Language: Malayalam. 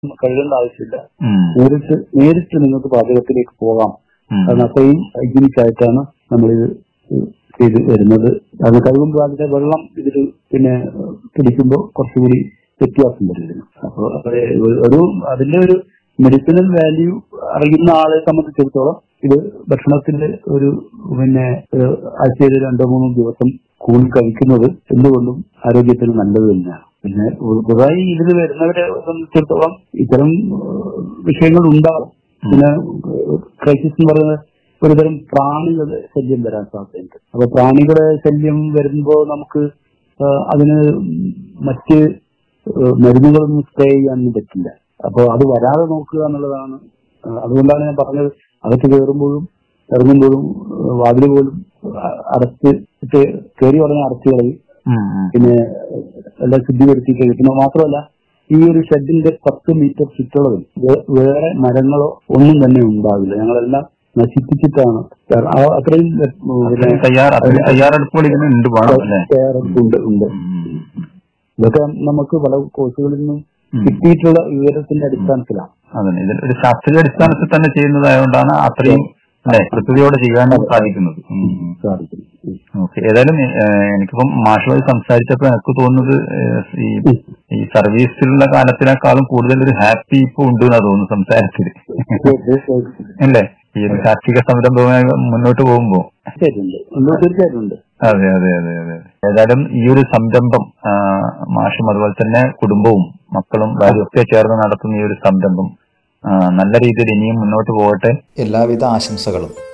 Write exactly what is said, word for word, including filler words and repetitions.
കഴുകേണ്ട ആവശ്യമില്ല. നേരിട്ട് നേരിട്ട് നിങ്ങൾക്ക് പാചകത്തിലേക്ക് പോകാം. കാരണം അത്രയും ഹൈജീനിക് ആയിട്ടാണ് നമ്മളിത് ചെയ്ത് വരുന്നത്. അത് കഴുകുമ്പോൾ അതിന്റെ വെള്ളം ഇതിൽ പിന്നെ പിടിക്കുമ്പോൾ കുറച്ചുകൂടി വ്യത്യാസം വരുന്നു. അപ്പോൾ ഒരു അതിന്റെ ഒരു മെഡിസിനൽ വാല്യൂ അറിയുന്ന ആളെ സംബന്ധിച്ചിടത്തോളം ഇത് ഭക്ഷണത്തിന്റെ ഒരു പിന്നെ ആഴ്ചയിൽ രണ്ടോ മൂന്നോ ദിവസം കൂടി കഴിക്കുന്നത് എന്തുകൊണ്ടും ആരോഗ്യത്തിന് നല്ലത് തന്നെയാണ്. പിന്നെ പൊതുവായി ഇതിൽ വരുന്നവരെ സംബന്ധിച്ചിടത്തോളം ഇത്തരം വിഷയങ്ങൾ ഉണ്ടാകും. പിന്നെ ക്രൈസിസ് എന്ന് പറയുന്നത് ഒരുതരം പ്രാണികളുടെ ശല്യം വരാൻ സാധ്യതയുണ്ട്. അപ്പൊ പ്രാണികളുടെ ശല്യം വരുമ്പോൾ നമുക്ക് അതിന് മറ്റ് മരുന്നുകളൊന്നും സ്പ്രേ ചെയ്യാനൊന്നും പറ്റില്ല. അപ്പോൾ അത് വരാതെ നോക്കുക എന്നുള്ളതാണ്. അതുകൊണ്ടാണ് ഞാൻ പറഞ്ഞത്, അകത്ത് കയറുമ്പോഴും ഇറങ്ങുമ്പോഴും വാതിൽ പോലും അടച്ച് കയറി ഉടനെ അടച്ചു കളയും. പിന്നെ എല്ലാം ശുദ്ധീകരിച്ചിട്ട് കിട്ടുന്നത് മാത്രമല്ല, ഈ ഒരു ഷെഡിന്റെ പത്ത് മീറ്റർ ചുറ്റളവിൽ വേറെ മരങ്ങളോ ഒന്നും തന്നെ ഉണ്ടാവില്ല. ഞങ്ങളെല്ലാം നശിപ്പിച്ചിട്ടാണ്. അത്രയും തയ്യാറെടുപ്പുണ്ട് ഉണ്ട്. ഇതൊക്കെ നമുക്ക് പല കോഴ്സുകളിൽ നിന്നും കിട്ടിയിട്ടുള്ള വിവരത്തിന്റെ അടിസ്ഥാനത്തിലാണ്. അതെ, ഇതിൽ ഒരു ശാസ്ത്രീയ അടിസ്ഥാനത്തിൽ തന്നെ ചെയ്യുന്നതായതുകൊണ്ടാണ് അത്രയും കൃത്യതയോടെ ചെയ്യാനും സാധിക്കുന്നത്. ഓക്കെ, ഏതായാലും എനിക്കിപ്പം മാഷുമായി സംസാരിച്ചപ്പോ എനിക്ക് തോന്നുന്നത് ഈ ഈ സർവീസിലുള്ള കാലത്തിനേക്കാളും കൂടുതൽ ഒരു ഹാപ്പി ഇപ്പൊ ഉണ്ട് എന്നാ തോന്നുന്നു സംസാരത്തിൽ, അല്ലേ? ഈ ഒരു കാർഷിക സംരംഭവുമായി മുന്നോട്ട് പോകുമ്പോ. അതെ അതെ അതെ അതെ ഏതായാലും ഈ ഒരു സംരംഭം മാഷും അതുപോലെ തന്നെ കുടുംബവും മക്കളും ഭാര്യയും ഒക്കെ ചേർന്ന് നടത്തുന്ന ഈ ഒരു സംരംഭം നല്ല രീതിയിൽ ഇനിയും മുന്നോട്ട് പോകട്ടെ. എല്ലാവിധ ആശംസകളും.